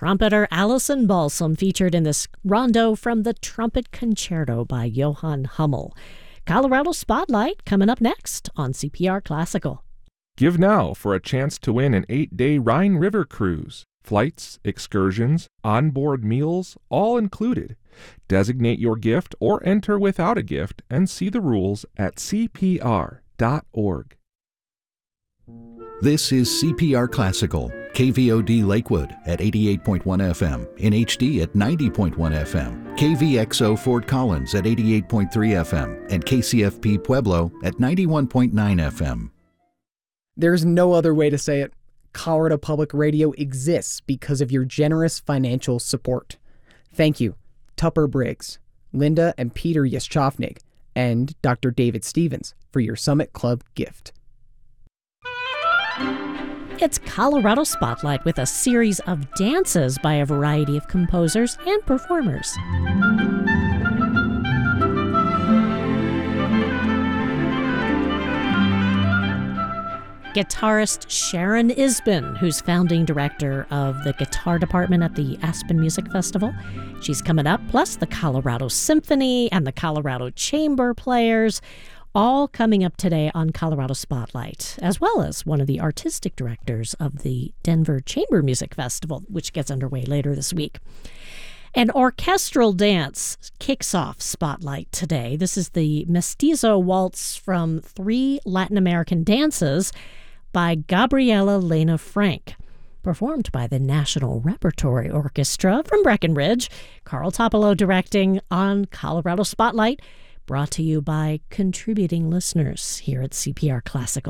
trumpeter Alison Balsam featured in this rondo from the Trumpet Concerto by Johann Hummel. Colorado Spotlight coming up next on CPR Classical. Give now for a chance to win an 8-day Rhine River cruise. Flights, excursions, onboard meals, all included. Designate your gift or enter without a gift and see the rules at cpr.org. This is CPR Classical, KVOD Lakewood at 88.1 FM, in HD at 90.1 FM, KVXO Fort Collins at 88.3 FM, and KCFP Pueblo at 91.9 FM. There's no other way to say it. Colorado Public Radio exists because of your generous financial support. Thank you, Tupper Briggs, Linda and Peter Yeschovnig, and Dr. David Stevens for your Summit Club gift. It's Colorado Spotlight with a series of dances by a variety of composers and performers. Guitarist Sharon Isbin, who's founding director of the guitar department at the Aspen Music Festival. She's coming up, plus the Colorado Symphony and the Colorado Chamber Players, all coming up today on Colorado Spotlight, as well as one of the artistic directors of the Denver Chamber Music Festival, which gets underway later this week. An orchestral dance kicks off Spotlight today. This is the Mestizo Waltz from 3 Latin American Dances by Gabriela Lena Frank, performed by the National Repertory Orchestra from Breckenridge. Carl Topolo directing on Colorado Spotlight, brought to you by contributing listeners here at CPR Classical.